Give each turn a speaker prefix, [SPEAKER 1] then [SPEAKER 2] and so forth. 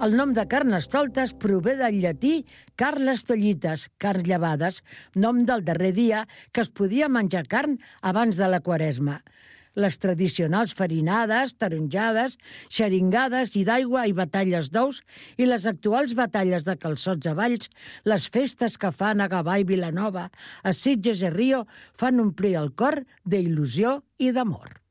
[SPEAKER 1] El nom de Carnestoltes prové del llatí carles tollites, carns llevades, nom del darrer dia que es podia menjar carn abans de la Quaresma. Les tradicionals farinades, taronjades, xeringades i d'aigua i batalles d'ous i les actuals batalles de calçots a Valls, les festes que fan a Gavà i Vilanova, a Sitges i Rio, fan omplir el cor d'il·lusió i d'amor.